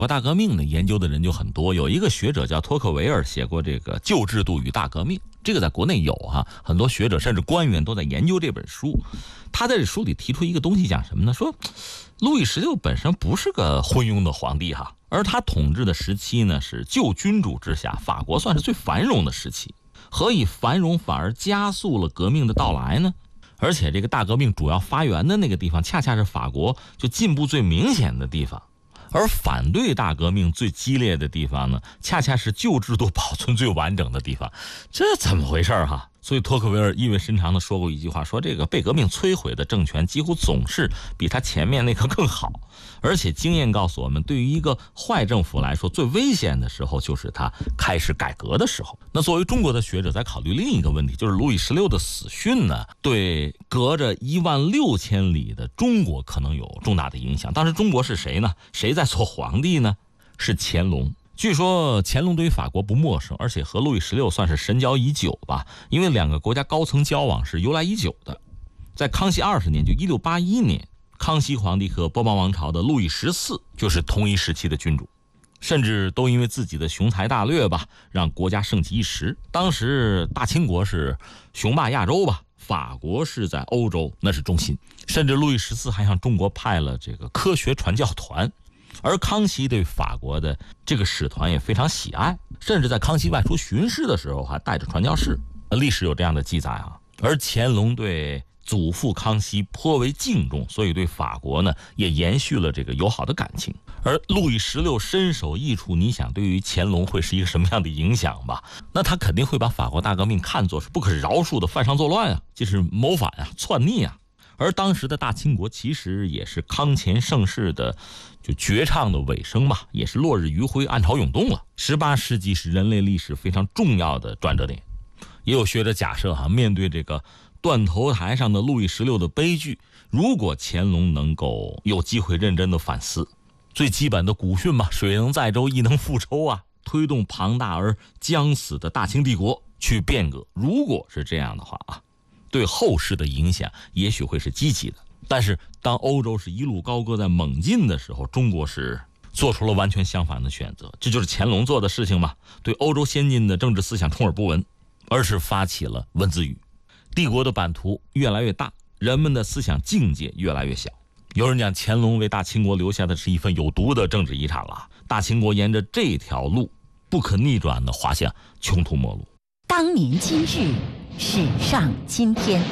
国大革命呢，研究的人就很多。有一个学者叫托克维尔，写过这个《旧制度与大革命》，这个在国内有很多学者甚至官员都在研究这本书。他在这书里提出一个东西，讲什么呢？说路易16本身不是个昏庸的皇帝而他统治的时期呢是旧君主之下，法国算是最繁荣的时期。何以繁荣反而加速了革命的到来呢？而且这个大革命主要发源的那个地方，恰恰是法国就进步最明显的地方。而反对大革命最激烈的地方呢，恰恰是旧制度保存最完整的地方。这怎么回事所以托克维尔意味深长地说过一句话，说这个被革命摧毁的政权几乎总是比他前面那个更好。而且经验告诉我们，对于一个坏政府来说，最危险的时候就是他开始改革的时候。那作为中国的学者在考虑另一个问题，就是路易16的死讯呢，对隔着16000里的中国可能有重大的影响。当时中国是谁呢？谁在做皇帝呢？是乾隆。据说乾隆对于法国不陌生，而且和路易16算是神交已久吧，因为两个国家高层交往是由来已久的。在康熙20年，就1681年，康熙皇帝和波旁王朝的路易14就是同一时期的君主，甚至都因为自己的雄才大略吧，让国家盛极一时。当时大清国是雄霸亚洲吧，法国是在欧洲，那是中心。甚至路易14还向中国派了这个科学传教团。而康熙对法国的这个使团也非常喜爱，甚至在康熙外出巡视的时候还带着传教士，历史有这样的记载而乾隆对祖父康熙颇为敬重，所以对法国呢也延续了这个友好的感情。而路易16身首异处，你想对于乾隆会是一个什么样的影响吧？那他肯定会把法国大革命看作是不可饶恕的犯上作乱就是谋反篡逆而当时的大清国其实也是康乾盛世的就绝唱的尾声吧，也是落日余晖，暗潮涌动了。18世纪是人类历史非常重要的转折点。也有学者假设面对这个断头台上的路易16的悲剧，如果乾隆能够有机会认真的反思最基本的古训嘛，水能载舟亦能覆舟推动庞大而将死的大清帝国去变革，如果是这样的话对后世的影响也许会是积极的。但是当欧洲是一路高歌在猛进的时候，中国是做出了完全相反的选择。这就是乾隆做的事情嘛，对欧洲先进的政治思想充耳不闻，而是发起了文字狱。帝国的版图越来越大，人们的思想境界越来越小。有人讲乾隆为大清国留下的是一份有毒的政治遗产大清国沿着这条路不可逆转的滑向穷途末路。 当年今日，史上今天。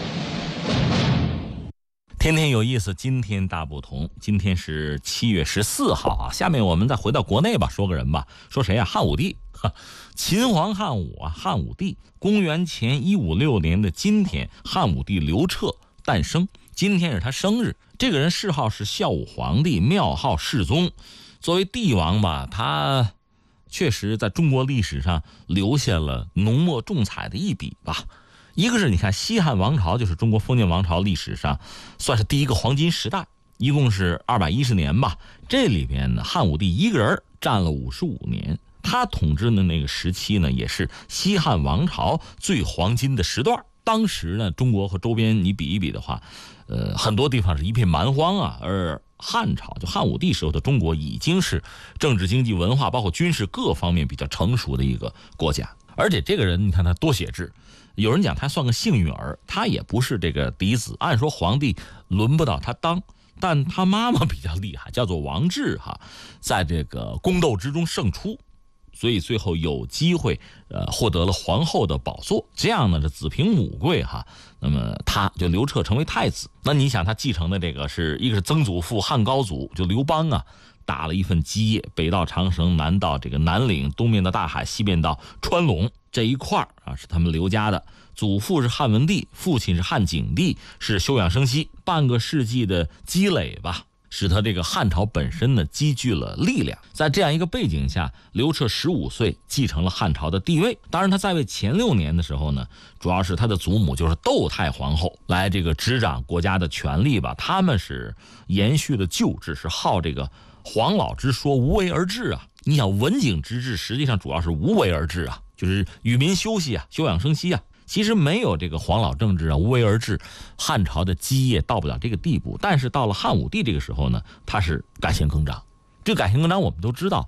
天天有意思，今天大不同。今天是7月14号下面我们再回到国内吧，说个人吧。说谁汉武帝，秦皇汉武汉武帝。公元前156年的今天，汉武帝刘彻诞生，今天是他生日。这个人谥号是孝武皇帝，庙号世宗。作为帝王吧，他确实在中国历史上留下了浓墨重彩的一笔吧。一个是你看西汉王朝，就是中国封建王朝历史上算是第一个黄金时代，一共是210年吧。这里边呢，汉武帝一个人占了55年，他统治的那个时期呢，也是西汉王朝最黄金的时段。当时呢，中国和周边你比一比的话，很多地方是一片蛮荒而汉朝就汉武帝时候的中国已经是政治经济文化包括军事各方面比较成熟的一个国家。而且这个人你看他多写志，有人讲他算个幸运儿，他也不是这个嫡子，按说皇帝轮不到他当，但他妈妈比较厉害，叫做王志在这个宫斗之中胜出，所以最后有机会获得了皇后的宝座。这样呢，这子凭母贵那么他就刘彻成为太子。那你想他继承的这个是一个是曾祖父汉高祖就刘邦打了一份基业，北到长城，南到这个南岭，东面的大海，西面到川陇，这一块是他们刘家的。祖父是汉文帝，父亲是汉景帝，是休养生息，半个世纪的积累吧，使他这个汉朝本身呢积聚了力量。在这样一个背景下，刘彻15岁继承了汉朝的地位。当然他在位前6年的时候呢，主要是他的祖母就是窦太皇后来这个执掌国家的权力吧，他们是延续了旧制，是好这个黄老之说，无为而治你想文景之治实际上主要是无为而治就是与民休息休养生息其实没有这个黄老政治无为而治，汉朝的基业到不了这个地步。但是到了汉武帝这个时候呢，他是改弦更张。 这个改弦更张我们都知道，